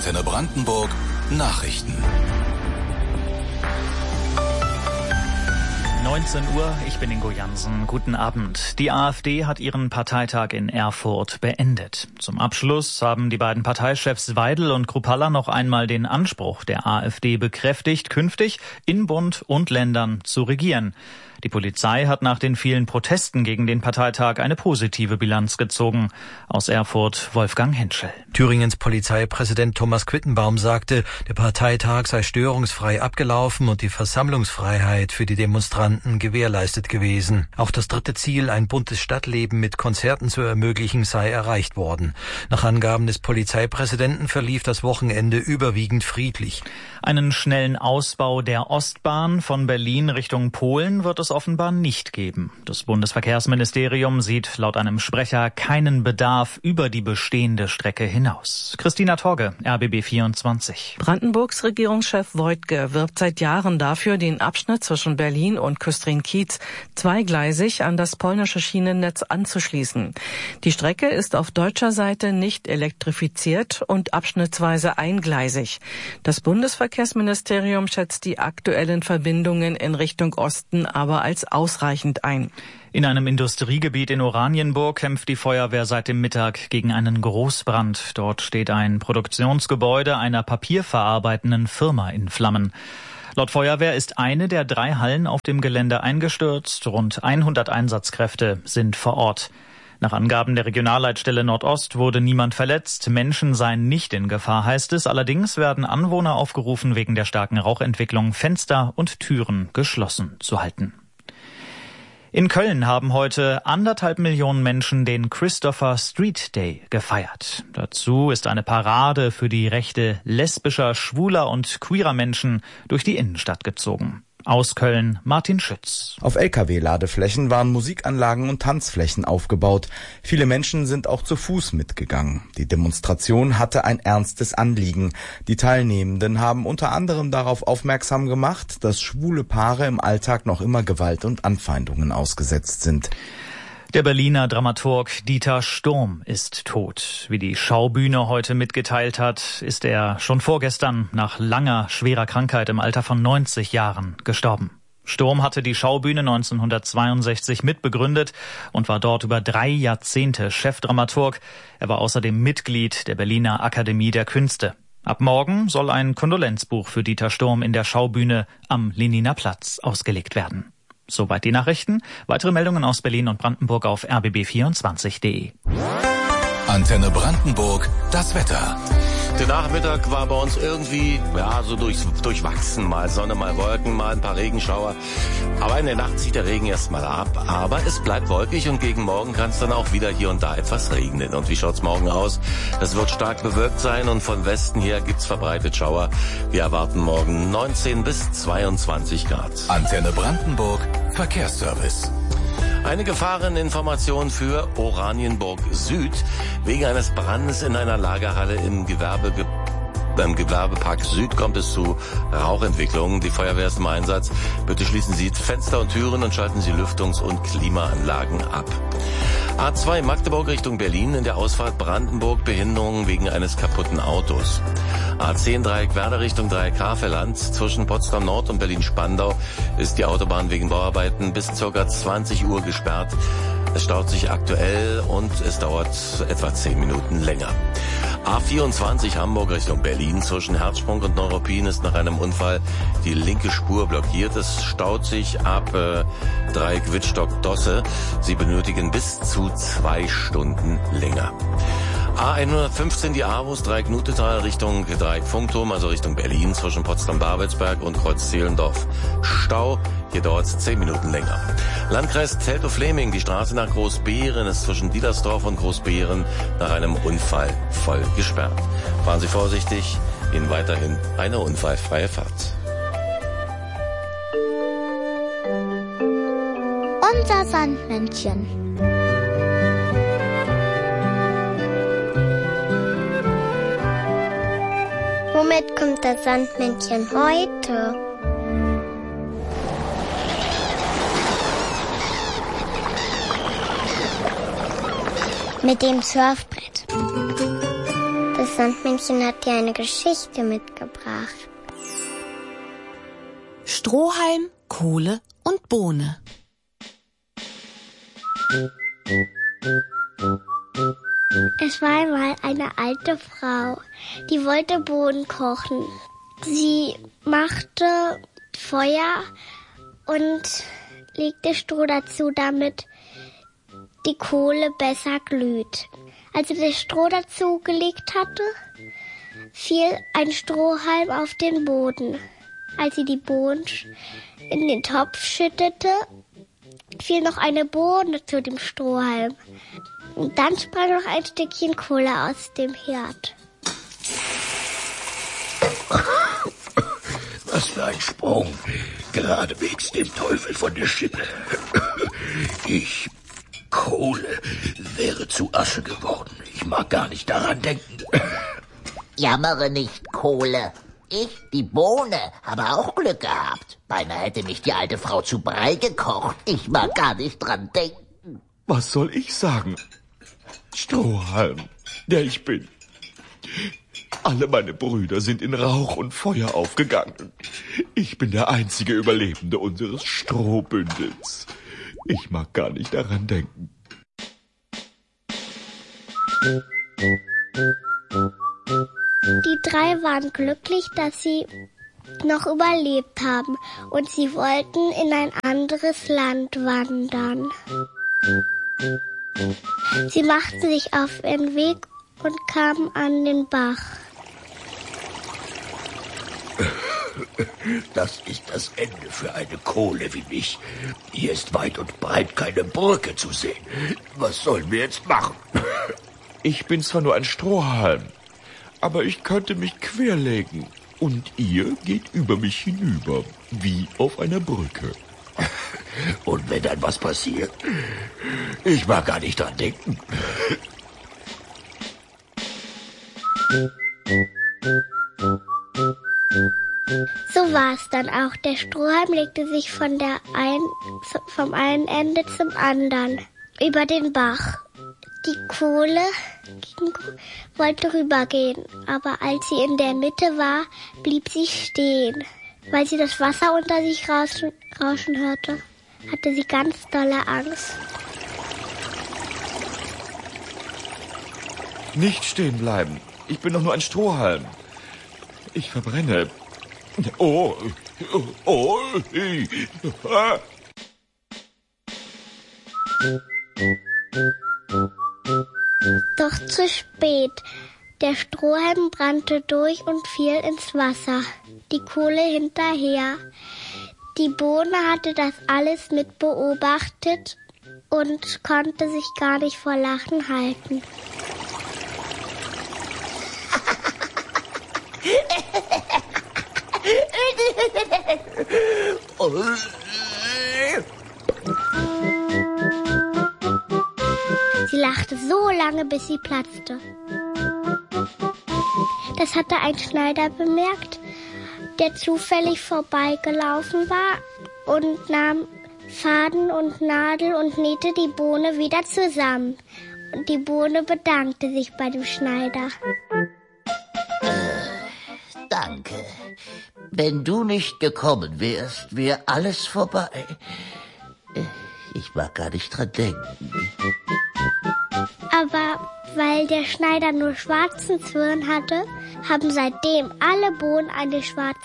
Antenne Brandenburg Nachrichten. 19 Uhr, ich bin Ingo Jansen. Guten Abend. Die AfD hat ihren Parteitag in Erfurt beendet. Zum Abschluss haben die beiden Parteichefs Weidel und Kruppalla noch einmal den Anspruch der AfD bekräftigt, künftig in Bund und Ländern zu regieren. Die Polizei hat nach den vielen Protesten gegen den Parteitag eine positive Bilanz gezogen. Aus Erfurt Wolfgang Henschel. Thüringens Polizeipräsident Thomas Quittenbaum sagte, der Parteitag sei störungsfrei abgelaufen und die Versammlungsfreiheit für die Demonstranten gewährleistet gewesen. Auch das dritte Ziel, ein buntes Stadtleben mit Konzerten zu ermöglichen, sei erreicht worden. Nach Angaben des Polizeipräsidenten verlief das Wochenende überwiegend friedlich. Einen schnellen Ausbau der Ostbahn von Berlin Richtung Polen wird es offenbar nicht geben. Das Bundesverkehrsministerium sieht laut einem Sprecher keinen Bedarf über die bestehende Strecke hinaus. Christina Torge, RBB 24. Brandenburgs Regierungschef Woidke wirbt seit Jahren dafür, den Abschnitt zwischen Berlin und Küstrin-Kietz zweigleisig an das polnische Schienennetz anzuschließen. Die Strecke ist auf deutscher Seite nicht elektrifiziert und abschnittsweise eingleisig. Das Bundesverkehrsministerium schätzt die aktuellen Verbindungen in Richtung Osten aber als ausreichend ein. In einem Industriegebiet in Oranienburg kämpft die Feuerwehr seit dem Mittag gegen einen Großbrand. Dort steht ein Produktionsgebäude einer papierverarbeitenden Firma in Flammen. Laut Feuerwehr ist eine der 3 Hallen auf dem Gelände eingestürzt. Rund 100 Einsatzkräfte sind vor Ort. Nach Angaben der Regionalleitstelle Nordost wurde niemand verletzt. Menschen seien nicht in Gefahr, heißt es. Allerdings werden Anwohner aufgerufen, wegen der starken Rauchentwicklung Fenster und Türen geschlossen zu halten. In Köln haben heute 1,5 Millionen Menschen den Christopher Street Day gefeiert. Dazu ist eine Parade für die Rechte lesbischer, schwuler und queerer Menschen durch die Innenstadt gezogen. Aus Köln Martin Schütz. Auf Lkw-Ladeflächen waren Musikanlagen und Tanzflächen aufgebaut. Viele Menschen sind auch zu Fuß mitgegangen. Die Demonstration hatte ein ernstes Anliegen. Die Teilnehmenden haben unter anderem darauf aufmerksam gemacht, dass schwule Paare im Alltag noch immer Gewalt und Anfeindungen ausgesetzt sind. Der Berliner Dramaturg Dieter Sturm ist tot. Wie die Schaubühne heute mitgeteilt hat, ist er schon vorgestern nach langer, schwerer Krankheit im Alter von 90 Jahren gestorben. Sturm hatte die Schaubühne 1962 mitbegründet und war dort über 3 Jahrzehnte Chefdramaturg. Er war außerdem Mitglied der Berliner Akademie der Künste. Ab morgen soll ein Kondolenzbuch für Dieter Sturm in der Schaubühne am Leniner Platz ausgelegt werden. Soweit die Nachrichten. Weitere Meldungen aus Berlin und Brandenburg auf rbb24.de. Antenne Brandenburg, das Wetter. Der Nachmittag war bei uns irgendwie, so durchwachsen. Mal Sonne, mal Wolken, mal ein paar Regenschauer. Aber in der Nacht zieht der Regen erstmal ab. Aber es bleibt wolkig und gegen morgen kann es dann auch wieder hier und da etwas regnen. Und wie schaut's morgen aus? Es wird stark bewölkt sein und von Westen her gibt's verbreitet Schauer. Wir erwarten morgen 19 bis 22 Grad. Antenne Brandenburg, Verkehrsservice. Eine Gefahreninformation für Oranienburg Süd. Wegen eines Brandes in einer Lagerhalle im Gewerbepark Süd kommt es zu Rauchentwicklungen. Die Feuerwehr ist im Einsatz. Bitte schließen Sie Fenster und Türen und schalten Sie Lüftungs- und Klimaanlagen ab. A2 Magdeburg Richtung Berlin, in der Ausfahrt Brandenburg Behinderungen wegen eines kaputten Autos. A10 Dreieck Werder Richtung Dreieck Havelland, zwischen Potsdam Nord und Berlin-Spandau ist die Autobahn wegen Bauarbeiten bis ca. 20 Uhr gesperrt. Es staut sich aktuell und es dauert etwa 10 Minuten länger. A24 Hamburg Richtung Berlin, zwischen Herzsprung und Neuruppin ist nach einem Unfall die linke Spur blockiert. Es staut sich ab Dreieck Wittstock-Dosse. Sie benötigen bis zu 2 Stunden länger. A115 die Aarhus, Dreieck Nutetal Richtung Dreieck Funkturm, also Richtung Berlin, zwischen Potsdam-Babelsberg und Kreuz-Zehlendorf. Stau, hier dauert es 10 Minuten länger. Landkreis Teltow-Fläming, die Straße nach Großbeeren ist zwischen Dielersdorf und Großbeeren nach einem Unfall voll gesperrt. Fahren Sie vorsichtig, Ihnen weiterhin eine unfallfreie Fahrt. Unser Sandmännchen. Womit kommt das Sandmännchen heute? Mit dem Surfbrett. Das Sandmännchen hat dir eine Geschichte mitgebracht. Strohhalm, Kohle und Bohne. Es war einmal eine alte Frau, die wollte Bohnen kochen. Sie machte Feuer und legte Stroh dazu, damit die Kohle besser glüht. Als sie das Stroh dazu gelegt hatte, fiel ein Strohhalm auf den Boden. Als sie die Bohnen in den Topf schüttete, fiel noch eine Bohne zu dem Strohhalm. Und dann sprang noch ein Stückchen Kohle aus dem Herd. Was für ein Sprung, geradewegs dem Teufel von der Schippe. Kohle wäre zu Asche geworden. Ich mag gar nicht daran denken. Jammere nicht, Kohle. Ich, die Bohne, habe auch Glück gehabt. Beinahe hätte mich die alte Frau zu Brei gekocht. Ich mag gar nicht dran denken. Was soll ich sagen? Strohhalm, der ich bin. Alle meine Brüder sind in Rauch und Feuer aufgegangen. Ich bin der einzige Überlebende unseres Strohbündels. Ich mag gar nicht daran denken. Die drei waren glücklich, dass sie noch überlebt haben und sie wollten in ein anderes Land wandern. Sie machten sich auf ihren Weg und kamen an den Bach. Das ist das Ende für eine Kohle wie mich. Hier ist weit und breit keine Brücke zu sehen. Was sollen wir jetzt machen? Ich bin zwar nur ein Strohhalm, aber ich könnte mich querlegen. Und ihr geht über mich hinüber, wie auf einer Brücke. Und wenn dann was passiert? Ich mag gar nicht dran denken. So war es dann auch. Der Strohhalm legte sich vom einen Ende zum anderen über den Bach. Die Kohle wollte rübergehen, aber als sie in der Mitte war, blieb sie stehen. Weil sie das Wasser unter sich rauschen hörte, hatte sie ganz dolle Angst. Nicht stehen bleiben. Ich bin doch nur ein Strohhalm. Ich verbrenne. Oh. Doch zu spät. Der Strohhalm brannte durch und fiel ins Wasser. Die Kohle hinterher. Die Bohne hatte das alles mit beobachtet und konnte sich gar nicht vor Lachen halten. Sie lachte so lange, bis sie platzte. Das hatte ein Schneider bemerkt, der zufällig vorbeigelaufen war und nahm Faden und Nadel und nähte die Bohne wieder zusammen. Und die Bohne bedankte sich bei dem Schneider. Danke. Wenn du nicht gekommen wärst, wäre alles vorbei. Ich mag gar nicht dran denken. Aber weil der Schneider nur schwarzen Zwirn hatte, haben seitdem alle Bohnen eine schwarze